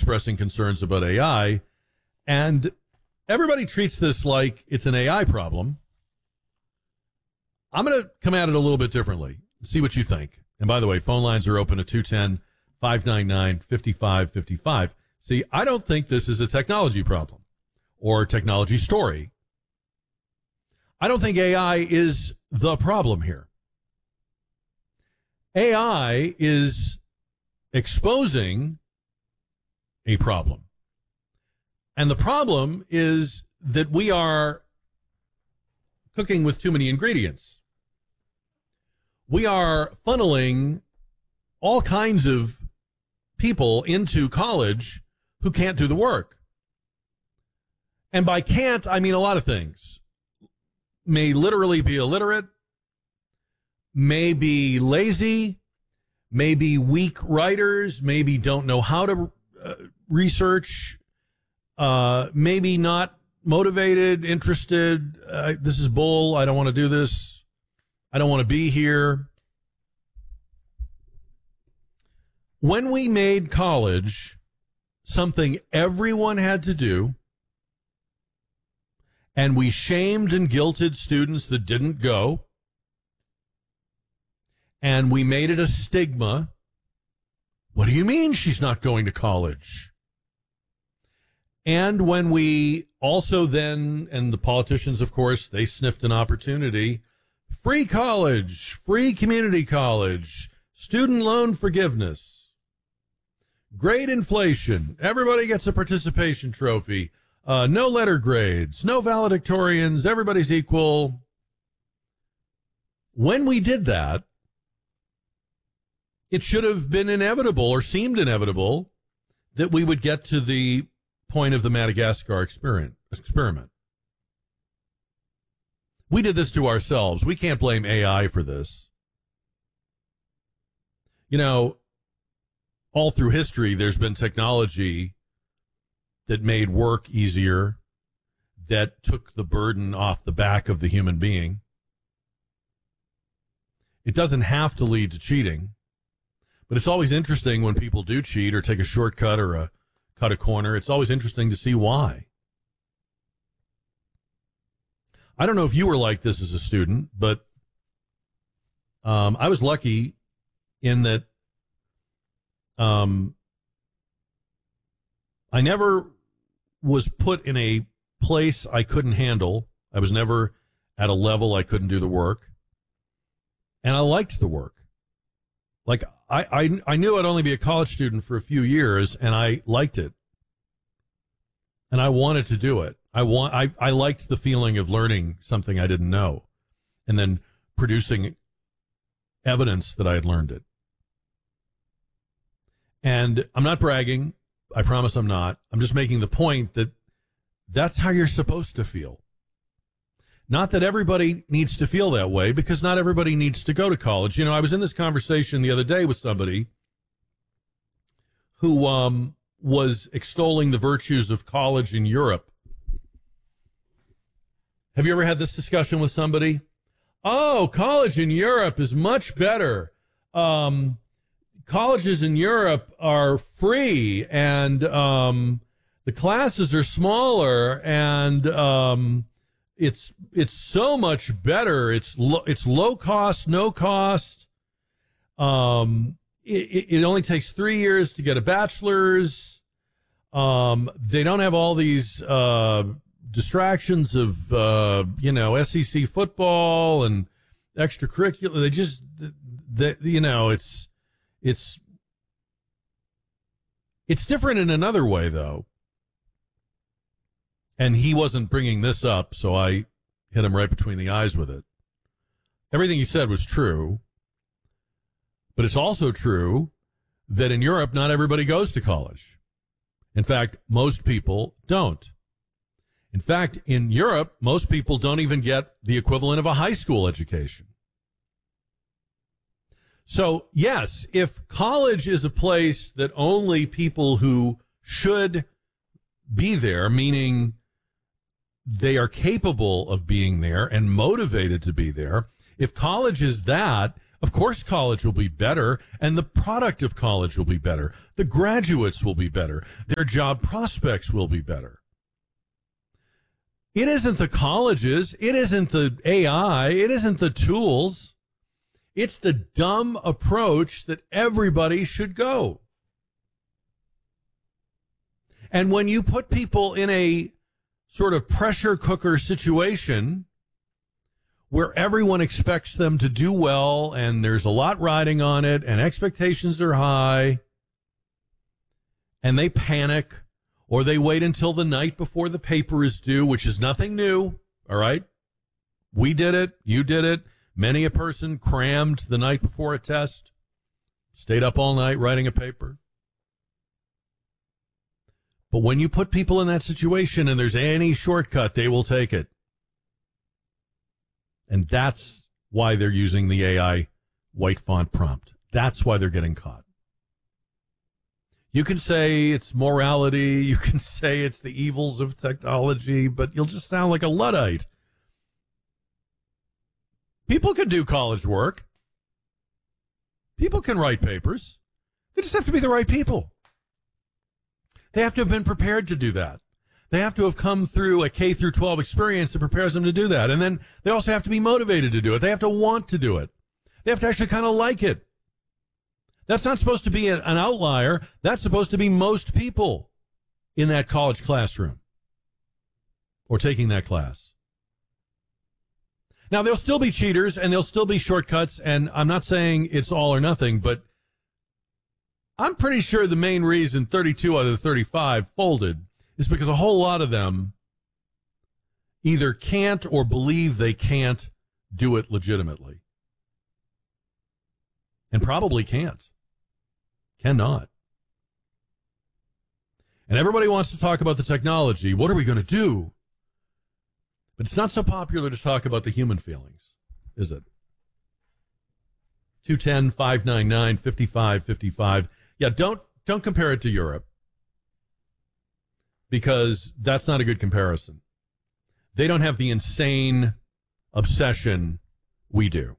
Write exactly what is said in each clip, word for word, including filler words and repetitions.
expressing concerns about A I, and everybody treats this like it's an A I problem. I'm going to come at it a little bit differently, see what you think. And by the way, phone lines are open at two one zero, five nine nine, five five five five. See, I don't think this is a technology problem or technology story. I don't think A I is the problem here. A I is exposing a problem. And the problem is that we are cooking with too many ingredients. We are funneling all kinds of people into college who can't do the work. And by can't, I mean a lot of things. May literally be illiterate, may be lazy, maybe weak writers, maybe don't know how to uh, research, uh, maybe not motivated, interested. Uh, this is bull. I don't want to do this. I don't want to be here. When we made college something everyone had to do, and we shamed and guilted students that didn't go, and we made it a stigma. What do you mean she's not going to college? And when we also then, and the politicians, of course, they sniffed an opportunity, free college, free community college, student loan forgiveness, grade inflation, everybody gets a participation trophy, uh, no letter grades, no valedictorians, everybody's equal. When we did that, it should have been inevitable or seemed inevitable that we would get to the point of the Madagascar experiment. experiment. We did this to ourselves. We can't blame A I for this. You know, all through history, there's been technology that made work easier, that took the burden off the back of the human being. It doesn't have to lead to cheating. But it's always interesting when people do cheat or take a shortcut or a cut a corner. It's always interesting to see why. I don't know if you were like this as a student, but um, I was lucky in that um, I never was put in a place I couldn't handle. I was never at a level I couldn't do the work. And I liked the work. Like, I, I, I knew I'd only be a college student for a few years, and I liked it. And I wanted to do it. I want, I, I liked the feeling of learning something I didn't know and then producing evidence that I had learned it. And I'm not bragging. I promise I'm not. I'm just making the point that that's how you're supposed to feel. Not that everybody needs to feel that way, because not everybody needs to go to college. You know, I was in this conversation the other day with somebody who um, was extolling the virtues of college in Europe. Have you ever had this discussion with somebody? Oh, college in Europe is much better. Um, colleges in Europe are free, and um, the classes are smaller, and um, it's it's so much better. It's lo- it's low cost, no cost. Um, it, it only takes three years to get a bachelor's. Um, they don't have all these uh, distractions of uh, you know S E C football and extracurricular. They just they, you know it's it's it's different in another way, though. And he wasn't bringing this up, so I hit him right between the eyes with it. Everything he said was true, but it's also true that in Europe, not everybody goes to college. In fact, most people don't. In fact, in Europe, most people don't even get the equivalent of a high school education. So, yes, if college is a place that only people who should be there, meaning they are capable of being there and motivated to be there, if college is that, Of course, college will be better, and the product of college will be better. The graduates will be better. Their job prospects will be better. It isn't the colleges. It isn't the A I. It isn't the tools. It's the dumb approach that everybody should go. And when you put people in a sort of pressure cooker situation where everyone expects them to do well and there's a lot riding on it and expectations are high and they panic or they wait until the night before the paper is due, which is nothing new, all right? We did it. You did it. Many a person crammed the night before a test, stayed up all night writing a paper. But when you put people in that situation and there's any shortcut, they will take it. And that's why they're using the A I white font prompt. That's why they're getting caught. You can say it's morality. You can say it's the evils of technology, but you'll just sound like a Luddite. People can do college work. People can write papers. They just have to be the right people. They have to have been prepared to do that. They have to have come through a K through twelve experience that prepares them to do that. And then they also have to be motivated to do it. They have to want to do it. They have to actually kind of like it. That's not supposed to be an outlier. That's supposed to be most people in that college classroom or taking that class. Now, there'll still be cheaters and there'll still be shortcuts. And I'm not saying it's all or nothing, but I'm pretty sure the main reason thirty-two out of the thirty-five folded is because a whole lot of them either can't or believe they can't do it legitimately. And probably can't. Cannot. And everybody wants to talk about the technology. What are we going to do? But it's not so popular to talk about the human feelings, is it? two one zero, five nine nine, five five five five. Yeah, don't don't compare it to Europe, because that's not a good comparison. They don't have the insane obsession we do.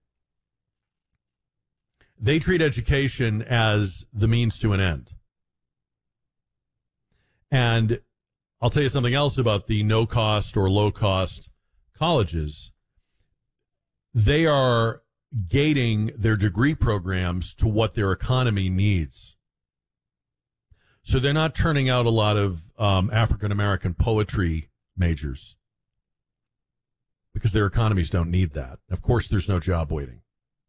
They treat education as the means to an end. And I'll tell you something else about the no-cost or low-cost colleges. They are gating their degree programs to what their economy needs. So they're not turning out a lot of um, African-American poetry majors because their economies don't need that. Of course, there's no job waiting.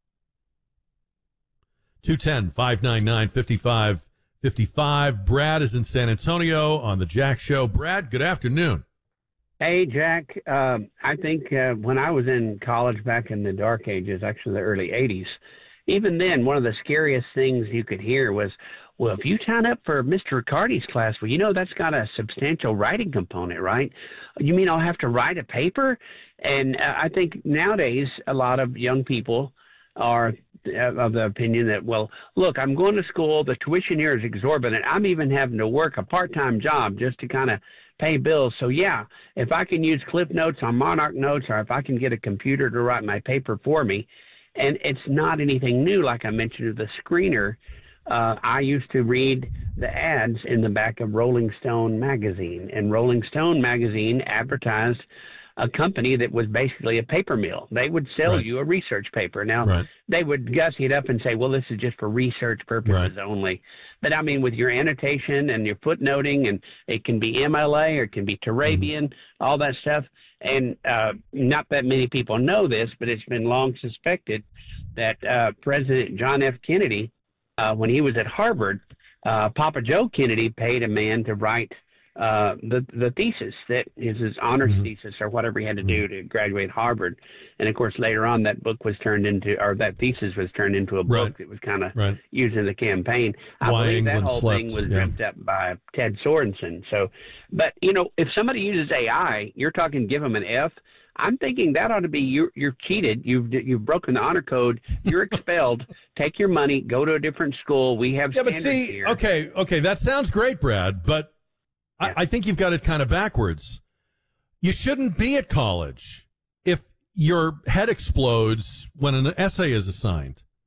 two one zero, five nine nine, five five five five. Brad is in San Antonio on the Jack Show. Brad, good afternoon. Hey, Jack. Uh, I think uh, when I was in college back in the dark ages, actually the early eighties, even then, one of the scariest things you could hear was, well, if you sign up for Mister Riccardi's class, well, you know, that's got a substantial writing component, right? You mean I'll have to write a paper? And uh, I think nowadays a lot of young people are of the opinion that, well, look, I'm going to school. The tuition here is exorbitant. I'm even having to work a part-time job just to kind of pay bills. So, yeah, if I can use Cliff Notes on Monarch Notes, or if I can get a computer to write my paper for me, and it's not anything new, like I mentioned with the screener. Uh, I used to read the ads in the back of Rolling Stone magazine, and Rolling Stone magazine advertised a company that was basically a paper mill. They would sell right. you a research paper. Now, right. they would gussy it up and say, well, this is just for research purposes right. only. But, I mean, with your annotation and your footnoting, and it can be M L A or it can be Turabian, mm-hmm. all that stuff. And uh, not that many people know this, but it's been long suspected that uh, President John F. Kennedy, uh, when he was at Harvard, uh, Papa Joe Kennedy paid a man to write Uh, the the thesis that is his honors mm-hmm. thesis or whatever he had to do to graduate Harvard. And of course, later on, that book was turned into, or that thesis was turned into a book right. that was kind of right. used in the campaign. I Why believe England that whole slept. thing was yeah. dreamt up by Ted Sorensen. So, but you know, if somebody uses A I, you're talking give them an F. I'm thinking that ought to be you're, you're cheated. You've you've broken the honor code. You're expelled. Take your money. Go to a different school. We have yeah, but standards see, here. okay, okay, that sounds great, Brad, but I, I think you've got it kind of backwards. You shouldn't be at college if your head explodes when an essay is assigned.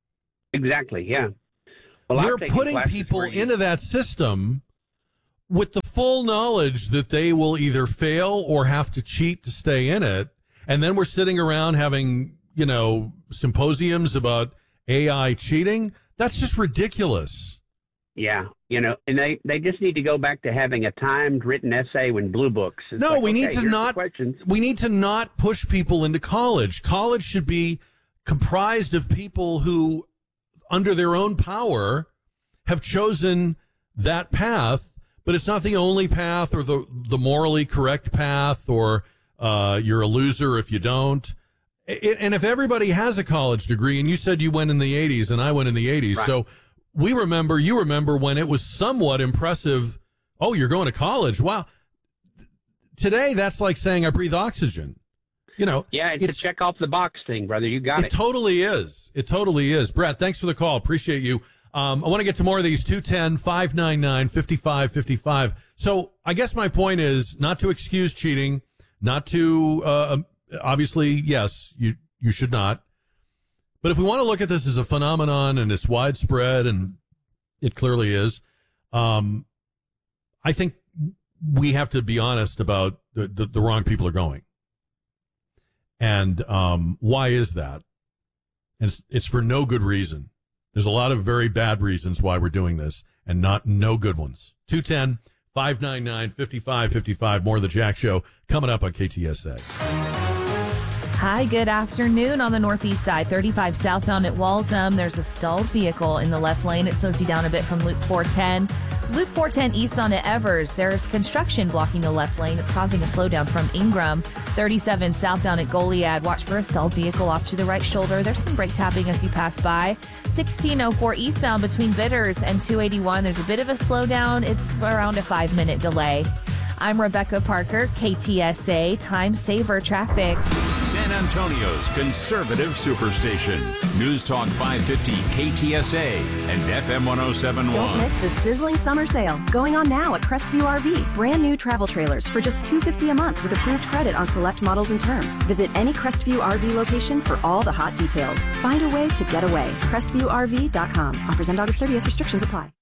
Exactly. Yeah. Well, we're putting people into that system with the full knowledge that they will either fail or have to cheat to stay in it. And then we're sitting around having, you know, symposiums about A I cheating. That's just ridiculous. Yeah. You know, and they, they just need to go back to having a timed written essay in blue books. It's no, like, we okay, need to not, we need to not push people into college. College should be comprised of people who, under their own power, have chosen that path, but it's not the only path or the, the morally correct path, or uh, you're a loser if you don't. It, and if everybody has a college degree, and you said you went in the eighties and I went in the eighties, right. So we remember, you remember when it was somewhat impressive. Oh, you're going to college. Wow. Today, that's like saying I breathe oxygen. You know, yeah, it's, it's a check off the box thing, brother. You got it. It totally is. It totally is. Brett, thanks for the call. Appreciate you. Um, I want to get to more of these. two one zero, five nine nine, five five five five. So I guess my point is not to excuse cheating, not to, uh, obviously, yes, you, you should not. But if we want to look at this as a phenomenon and it's widespread, and it clearly is, um, I think we have to be honest about the, the, the wrong people are going. And um, why is that? And it's, it's for no good reason. There's a lot of very bad reasons why we're doing this, and not no good ones. two one zero, five nine nine, five five five five. More of the Jack Show coming up on K T S A. Hi, good afternoon. On the northeast side, thirty-five southbound at Walsham, there's a stalled vehicle in the left lane. It slows you down a bit from Loop four ten. Loop four ten eastbound at Evers, there's construction blocking the left lane. It's causing a slowdown from Ingram. thirty-seven southbound at Goliad, watch for a stalled vehicle off to the right shoulder. There's some brake tapping as you pass by. sixteen oh four eastbound between Bitters and two eighty-one, there's a bit of a slowdown. It's around a five-minute delay. I'm Rebecca Parker, K T S A Time Saver Traffic. San Antonio's conservative superstation. News Talk five fifty K T S A and F M one oh seven point one. Don't miss the sizzling summer sale going on now at Crestview R V. Brand new travel trailers for just two hundred fifty dollars a month with approved credit on select models and terms. Visit any Crestview R V location for all the hot details. Find a way to get away. Crestview R V dot com. Offers end August thirtieth. Restrictions apply.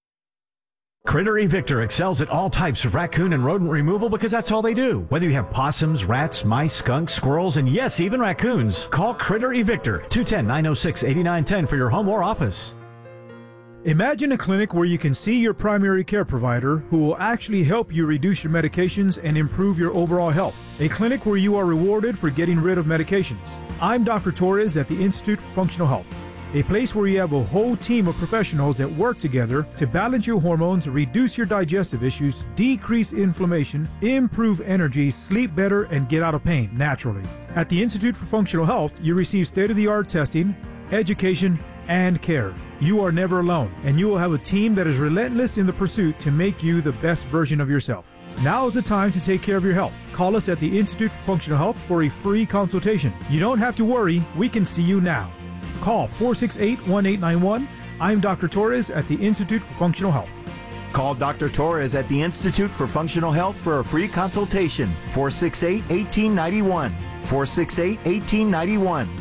Critter Evictor excels at all types of raccoon and rodent removal because that's all they do. Whether you have possums, rats, mice, skunks, squirrels, and yes, even raccoons, call Critter Evictor, two one zero, nine oh six, eight nine one zero for your home or office. Imagine a clinic where you can see your primary care provider who will actually help you reduce your medications and improve your overall health. A clinic where you are rewarded for getting rid of medications. I'm Doctor Torres at the Institute for Functional Health. A place where you have a whole team of professionals that work together to balance your hormones, reduce your digestive issues, decrease inflammation, improve energy, sleep better, and get out of pain naturally. At the Institute for Functional Health, you receive state-of-the-art testing, education, and care. You are never alone, and you will have a team that is relentless in the pursuit to make you the best version of yourself. Now is the time to take care of your health. Call us at the Institute for Functional Health for a free consultation. You don't have to worry, we can see you now. Call four six eight, one eight nine one. I'm Doctor Torres at the Institute for Functional Health. Call Doctor Torres at the Institute for Functional Health for a free consultation. four six eight, one eight nine one. four six eight, one eight nine one.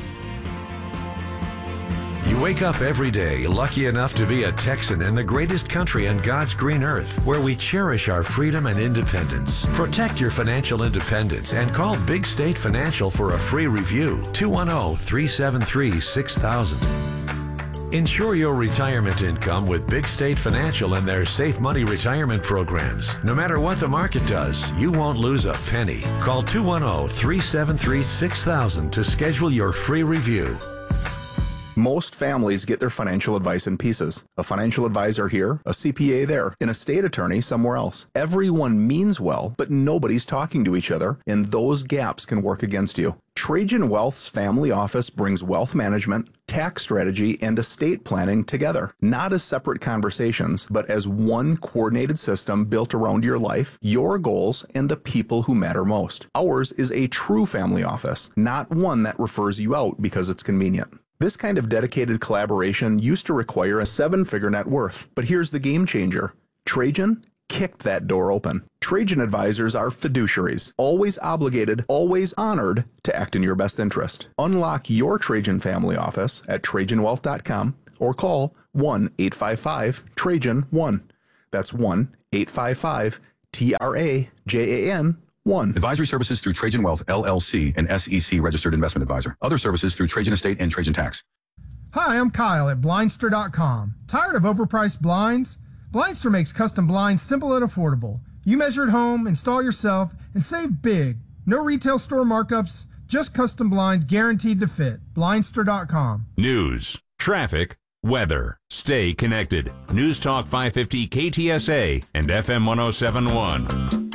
You wake up every day lucky enough to be a Texan in the greatest country on God's green earth, where we cherish our freedom and independence. Protect your financial independence and call Big State Financial for a free review. two one zero, three seven three, six thousand. Ensure your retirement income with Big State Financial and their Safe Money retirement programs. No matter what the market does, you won't lose a penny. Call two one zero, three seven three, six thousand to schedule your free review. Most families get their financial advice in pieces. A financial advisor here, a C P A there, an estate attorney somewhere else. Everyone means well, but nobody's talking to each other, and those gaps can work against you. Trajan Wealth's family office brings wealth management, tax strategy, and estate planning together, not as separate conversations, but as one coordinated system built around your life, your goals, and the people who matter most. Ours is a true family office, not one that refers you out because it's convenient. This kind of dedicated collaboration used to require a seven-figure net worth, but here's the game changer. Trajan kicked that door open. Trajan advisors are fiduciaries, always obligated, always honored to act in your best interest. Unlock your Trajan family office at Trajan Wealth dot com or call one eight five five Trajan one. That's one eight five five T R A J A N one. Advisory services through Trajan Wealth, L L C, an S E C registered investment advisor. Other services through Trajan Estate and Trajan Tax. Hi, I'm Kyle at Blindster dot com. Tired of overpriced blinds? Blindster makes custom blinds simple and affordable. You measure at home, install yourself, and save big. No retail store markups, just custom blinds guaranteed to fit. Blindster dot com. News, traffic, weather. Stay connected. News Talk five fifty K T S A and F M one oh seven point one.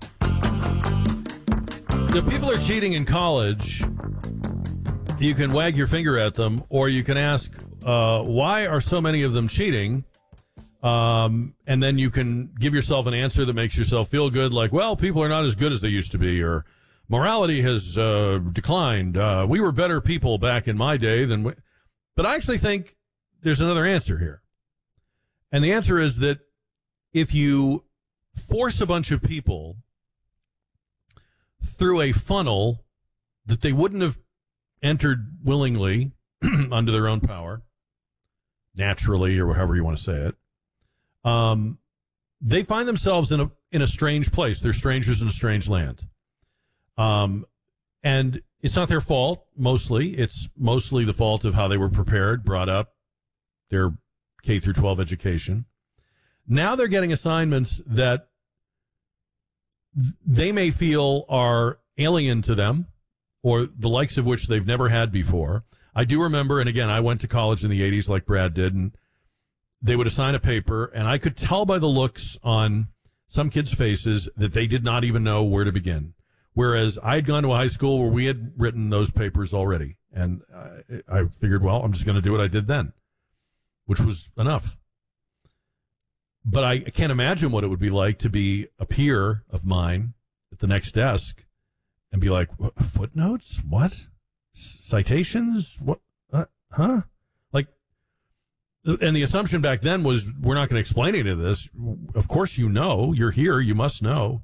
If people are cheating in college, you can wag your finger at them, or you can ask, uh, why are so many of them cheating? Um, and then you can give yourself an answer that makes yourself feel good, like, well, people are not as good as they used to be, or morality has uh, declined. Uh, we were better people back in my day than we... But I actually think there's another answer here. And the answer is that if you force a bunch of people through a funnel that they wouldn't have entered willingly under their own power, naturally, or however you want to say it, um, they find themselves in a in a strange place. They're strangers in a strange land. Um, and it's not their fault, mostly. It's mostly the fault of how they were prepared, brought up, their K through twelve education. Now they're getting assignments that they may feel are alien to them, or the likes of which they've never had before. I do remember, and again, I went to college in the eighties like Brad did, and they would assign a paper, and I could tell by the looks on some kids' faces that they did not even know where to begin. Whereas I had gone to a high school where we had written those papers already, and I, I figured, well, I'm just going to do what I did then, which was enough. But I can't imagine what it would be like to be a peer of mine at the next desk and be like, footnotes? What? Citations? What? Uh, huh? Like, and the assumption back then was, we're not going to explain any of this. Of course you know. You're here. You must know.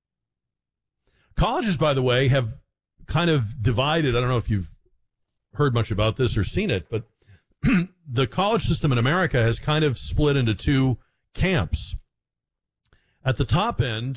Colleges, by the way, have kind of divided. I don't know if you've heard much about this or seen it, but the college system in America has kind of split into two camps. At the top end,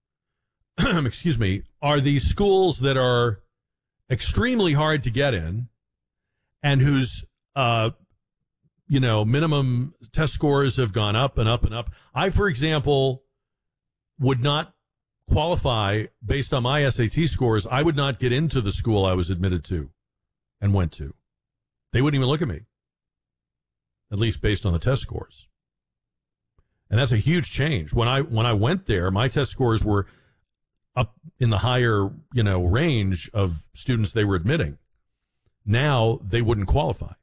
excuse me, are these schools that are extremely hard to get in and whose, uh, you know, minimum test scores have gone up and up and up. I, for example, would not qualify based on my S A T scores. I would not get into the school I was admitted to and went to. They wouldn't even look at me, at least based on the test scores. And that's a huge change. When I when I went there, my test scores were up in the higher, you know, range of students they were admitting. Now they wouldn't qualify.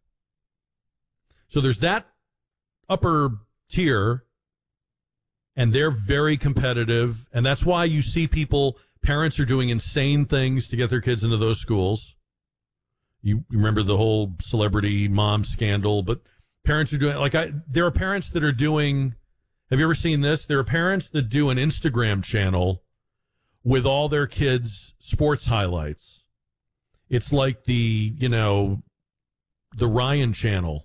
So there's that upper tier, and they're very competitive, and that's why you see people, parents are doing insane things to get their kids into those schools. You, you remember the whole celebrity mom scandal, but parents are doing, like, I, there are parents that are doing, have you ever seen this? There are parents that do an Instagram channel with all their kids' sports highlights. It's like the, you know, the Ryan channel.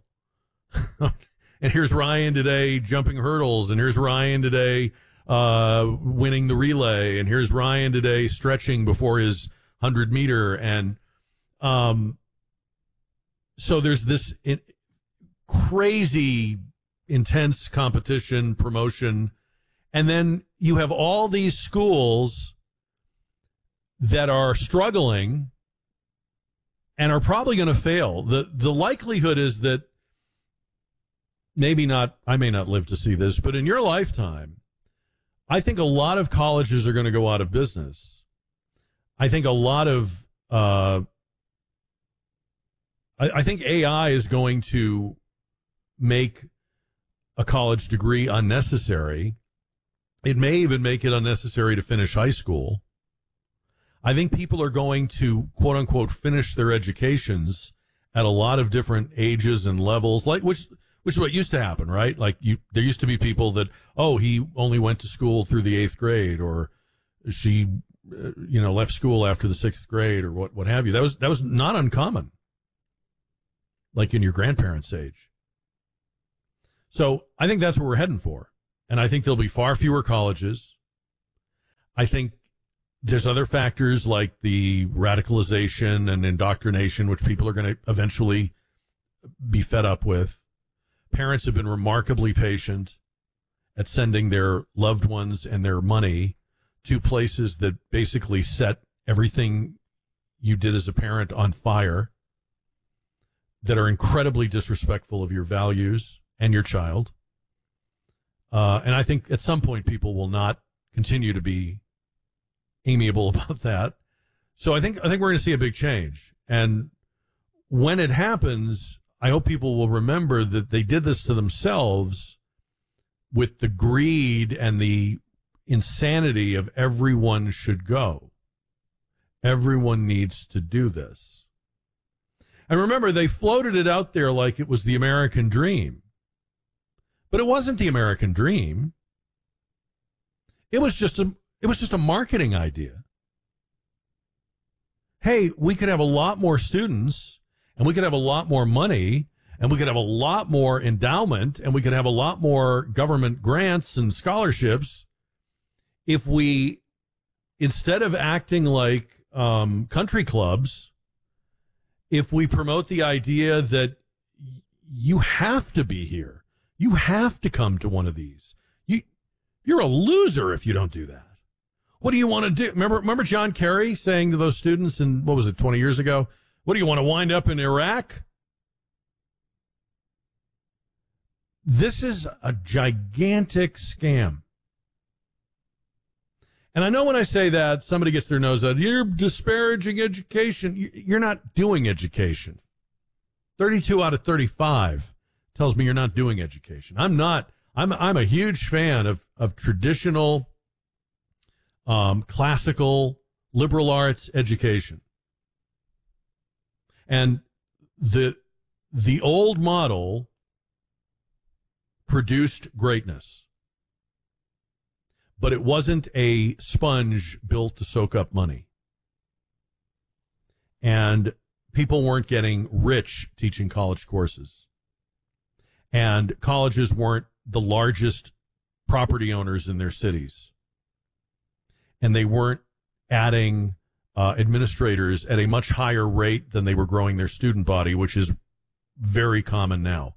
And here's Ryan today jumping hurdles, and here's Ryan today uh, winning the relay, and here's Ryan today stretching before his hundred meter, and um, so there's this in, crazy, intense competition, promotion, and then you have all these schools that are struggling and are probably going to fail. The the likelihood is that maybe not, I may not live to see this, but in your lifetime, I think a lot of colleges are going to go out of business. I think a lot of, uh, I, I think A I is going to make a college degree unnecessary. It may even make it unnecessary to finish high school. I think people are going to, quote unquote, finish their educations at a lot of different ages and levels, like which, which is what used to happen, right? Like you, there used to be people that, oh, he only went to school through the eighth grade, or she, uh, you know, left school after the sixth grade, or what, what have you. That was, that was not uncommon. Like in your grandparents' age. So I think that's what we're heading for. And I think there'll be far fewer colleges. I think there's other factors like the radicalization and indoctrination, which people are going to eventually be fed up with. Parents have been remarkably patient at sending their loved ones and their money to places that basically set everything you did as a parent on fire, that are incredibly disrespectful of your values and your child. Uh, and I think at some point people will not continue to be amiable about that. So I think I think we're going to see a big change. And when it happens, I hope people will remember that they did this to themselves with the greed and the insanity of everyone should go. Everyone needs to do this. And remember, they floated it out there like it was the American dream. But it wasn't the American dream. It was just a it was just a marketing idea. Hey, we could have a lot more students, and we could have a lot more money, and we could have a lot more endowment, and we could have a lot more government grants and scholarships if we, instead of acting like um, country clubs, if we promote the idea that you have to be here, you have to come to one of these. You, you're a loser if you don't do that. What do you want to do? Remember, remember John Kerry saying to those students, in what was it, twenty years ago? What do you want to wind up in Iraq? This is a gigantic scam. And I know when I say that, somebody gets their nose out. You're disparaging education. You're not doing education. thirty-two out of thirty-five tells me you're not doing education. I'm not. I'm I'm a huge fan of, of traditional, um, classical, liberal arts education. And the the old model produced greatness. But it wasn't a sponge built to soak up money. And people weren't getting rich teaching college courses. And colleges weren't the largest property owners in their cities. And they weren't adding uh, administrators at a much higher rate than they were growing their student body, which is very common now.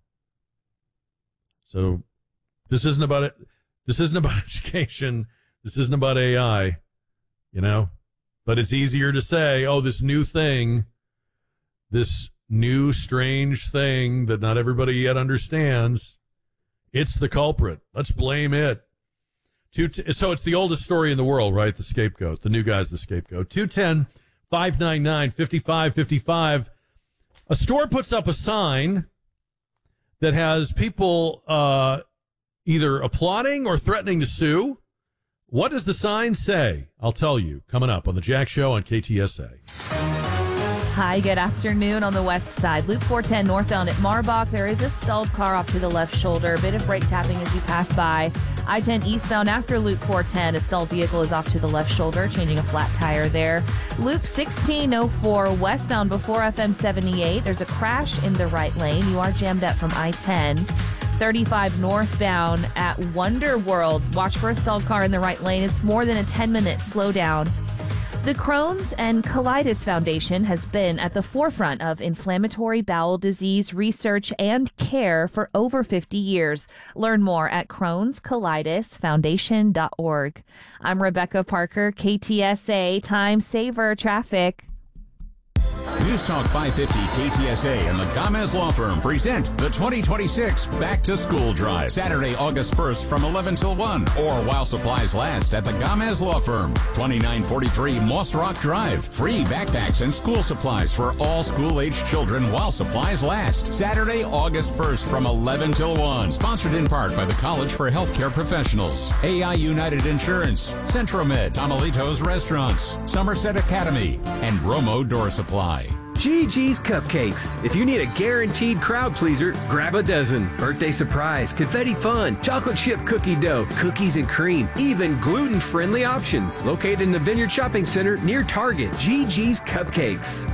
So this isn't about it. This isn't about education. This isn't about A I, you know, but it's easier to say, oh, this new thing, this new strange thing that not everybody yet understands, it's the culprit. Let's blame it. Two t- so it's the oldest story in the world, right? The scapegoat. The new guy's the scapegoat. two one zero, five nine nine, five five five five. A store puts up a sign that has people uh, either applauding or threatening to sue. What does the sign say? I'll tell you. Coming up on The Jack Show on K T S A. Hi, good afternoon. On the west side, Loop four ten northbound at Marbach, there is a stalled car off to the left shoulder. A bit of brake tapping as you pass by. I ten eastbound after Loop four ten, a stalled vehicle is off to the left shoulder, changing a flat tire there. Loop sixteen oh four westbound before F M seventy-eight, there's a crash in the right lane. You are jammed up from I ten. thirty-five northbound at Wonder World. Watch for a stalled car in the right lane. It's more than a ten-minute slowdown. The Crohn's and Colitis Foundation has been at the forefront of inflammatory bowel disease research and care for over fifty years. Learn more at crohns colitis foundation dot org. I'm Rebecca Parker, K T S A Time Saver Traffic. News Talk five fifty K T S A and the Gomez Law Firm present the twenty twenty-six Back to School Drive. Saturday, August first from eleven till one, or while supplies last at the Gomez Law Firm. twenty-nine forty-three Moss Rock Drive. Free backpacks and school supplies for all school-aged children while supplies last. Saturday, August first from eleven till one. Sponsored in part by the College for Healthcare Professionals, A I United Insurance, Centromed, Tamalitos Restaurants, Somerset Academy, and Bromo Door Supply. G G's Cupcakes. If you need a guaranteed crowd pleaser, grab a dozen. Birthday surprise, confetti fun, chocolate chip cookie dough, cookies and cream, even gluten-friendly options. Located in the Vineyard Shopping Center near Target. G G's Cupcakes.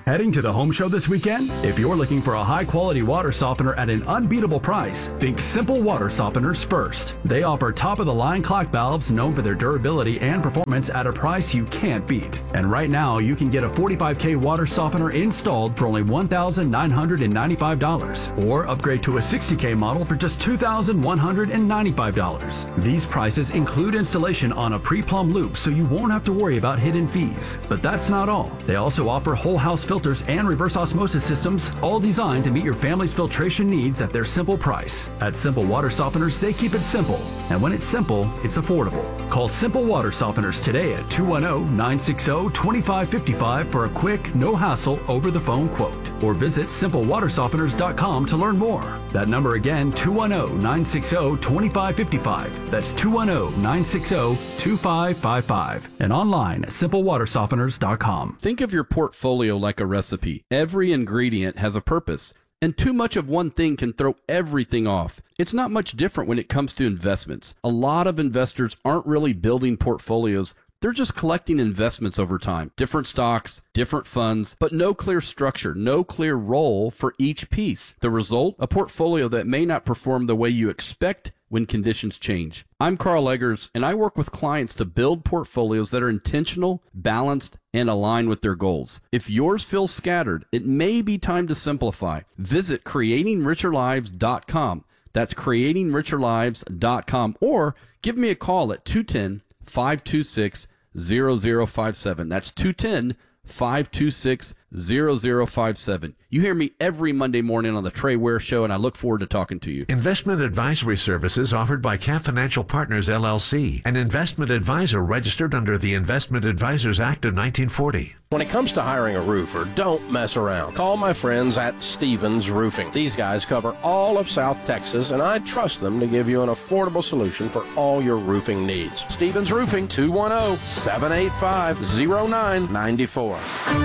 Heading to the home show this weekend? If you're looking for a high-quality water softener at an unbeatable price, think Simple Water Softeners first. They offer top-of-the-line clock valves known for their durability and performance at a price you can't beat. And right now, you can get a forty-five K water softener installed for only one thousand nine hundred ninety-five dollars, or upgrade to a sixty K model for just two thousand one hundred ninety-five dollars. These prices include installation on a pre-plumb loop, so you won't have to worry about hidden fees. But that's not all. They also offer whole house filters and reverse osmosis systems, all designed to meet your family's filtration needs at their simple price. At Simple Water Softeners, they keep it simple. And when it's simple, it's affordable. Call Simple Water Softeners today at two one zero, nine six zero, two five five five for a quick, no-hassle, over-the-phone quote. Or visit simple water softeners dot com to learn more. That number again, two one zero, nine six zero, two five five five. That's two one zero, nine six zero, two five five five. And online at simple water softeners dot com. Think of your portfolio like a recipe. Every ingredient has a purpose, and too much of one thing can throw everything off. It's not much different when it comes to investments. A lot of investors aren't really building portfolios. They're just collecting investments over time. Different stocks, different funds, but no clear structure, no clear role for each piece. The result? A portfolio that may not perform the way you expect when conditions change. I'm Carl Eggers, and I work with clients to build portfolios that are intentional, balanced, and align with their goals. If yours feels scattered, it may be time to simplify. Visit creating richer lives dot com. That's creating richer lives dot com, or give me a call at two one zero, five two six, zero zero five seven. That's two one zero, five two six, zero zero five seven. You hear me every Monday morning on the Trey Ware Show, and I look forward to talking to you. Investment advisory services offered by Cap Financial Partners, L L C, an investment advisor registered under the Investment Advisors Act of nineteen forty. When it comes to hiring a roofer, don't mess around. Call my friends at Stevens Roofing. These guys cover all of South Texas, and I trust them to give you an affordable solution for all your roofing needs. Stevens Roofing, two one zero, seven eight five, zero nine nine four.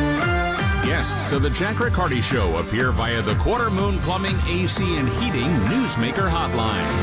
Guests of the Jack Riccardi Show appear via the Quarter Moon Plumbing, A C, and Heating Newsmaker Hotline.